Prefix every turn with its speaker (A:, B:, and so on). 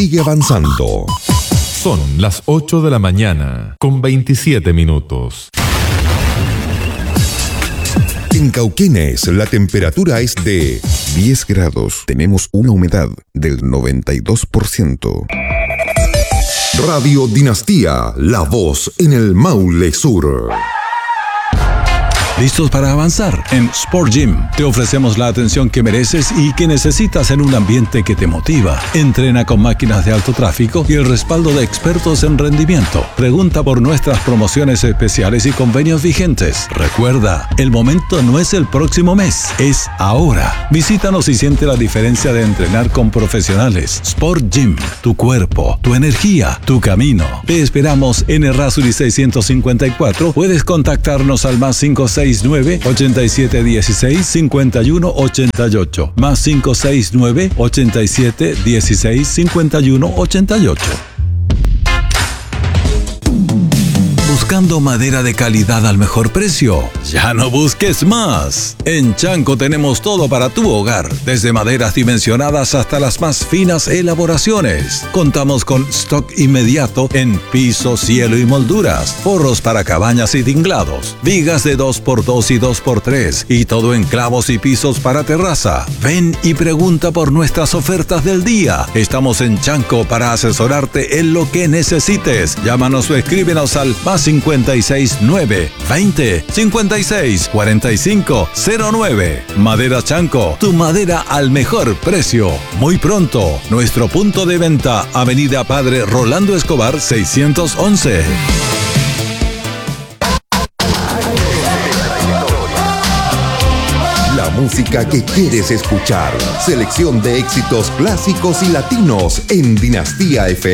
A: Sigue avanzando.
B: Son las 8 de la mañana, con 27 minutos.
A: En Cauquenes, la temperatura es de 10 grados. Tenemos una humedad del 92%. Radio Dinastía, la voz en el Maule Sur.
C: ¿Listos para avanzar? En Sport Gym te ofrecemos la atención que mereces y que necesitas en un ambiente que te motiva. Entrena con máquinas de alto tráfico y el respaldo de expertos en rendimiento. Pregunta por nuestras promociones especiales y convenios vigentes. Recuerda, el momento no es el próximo mes, es ahora. Visítanos y siente la diferencia de entrenar con profesionales. Sport Gym, tu cuerpo, tu energía, tu camino. Te esperamos en Errázuriz 654. Puedes contactarnos al +569-8716-5188. +569-8716-5188. ¿Buscando madera de calidad al mejor precio? ¡Ya no busques más! En Chanco tenemos todo para tu hogar, desde maderas dimensionadas hasta las más finas elaboraciones. Contamos con stock inmediato en piso, cielo y molduras, forros para cabañas y tinglados, vigas de 2x2 y 2x3 y todo en clavos y pisos para terraza. Ven y pregunta por nuestras ofertas del día. Estamos en Chanco para asesorarte en lo que necesites. Llámanos o escríbenos al +569 20 56 45 09. Madera Chanco, tu madera al mejor precio. Muy pronto, nuestro punto de venta, Avenida Padre Rolando Escobar 611.
A: La música que quieres escuchar. Selección de éxitos clásicos y latinos en Dinastía FM.